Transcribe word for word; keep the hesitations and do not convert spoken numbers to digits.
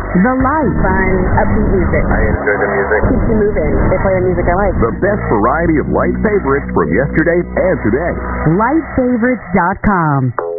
The Light. Fun, upbeat music. I enjoy the music. Keeps you moving. They play the music I like. The best variety of Light favorites from yesterday and today. light favorites dot com.